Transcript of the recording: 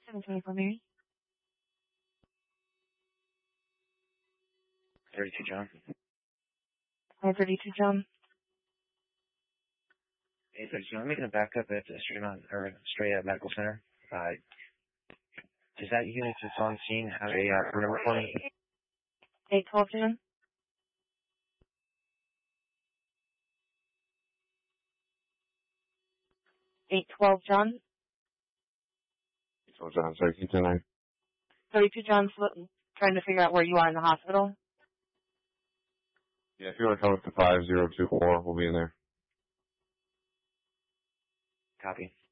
724 Mary. 32 John. 32 John. Hey, 32 John, I'm making a backup at Straight Medical Center. Does that unit that's on scene have a phone number for me? 812 John. 812 John. 812 John, sorry, keep 9. 32 John's trying to figure out where you are in the hospital. Yeah, if you want to come up to 5024, we'll be in there. Copy.